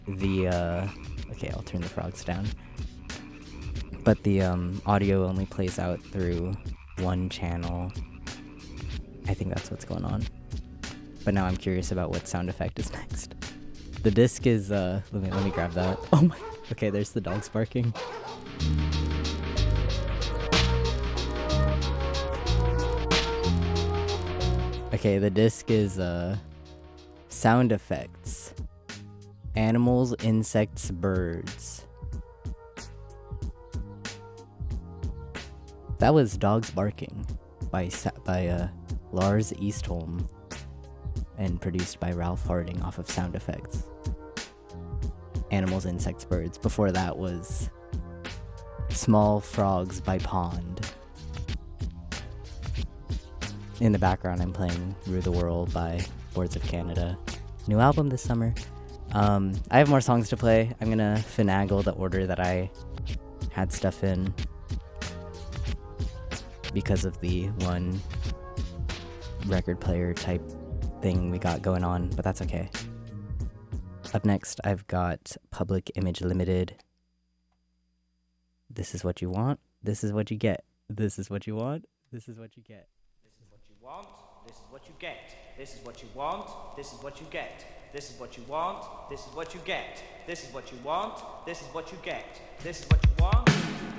the okay, I'll turn the frogs down. But the audio only plays out through one channel. I think that's what's going on. But now I'm curious about what sound effect is next. The disc is let me grab that. Oh my. Okay, there's the dogs barking. Okay, the disc is sound effects. Animals, insects, birds. That was Dogs Barking by Lars Eastholm and produced by Ralph Harding off of Sound Effects. Animals, Insects, Birds. Before that was Small Frogs by Pond. In the background, I'm playing Rue the World by Boards of Canada. New album this summer. I have more songs to play. I'm gonna finagle the order that I had stuff in because of the one record player type thing we got going on, but that's okay. Up next, I've got Public Image Limited. This is what you want. This is what you get. This is what you want. This is what you get. This is what you want. This is what you get. This is what you want. This is what you get. This is what you want. This is what you get. This is what you want. This is what you get. This is what you want.